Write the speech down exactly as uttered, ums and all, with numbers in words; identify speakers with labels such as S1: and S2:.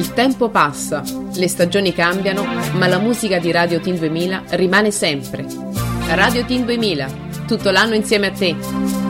S1: Il tempo passa, le stagioni cambiano, ma la musica di Radio Teen duemila rimane sempre. Radio Teen duemila, tutto l'anno insieme a te.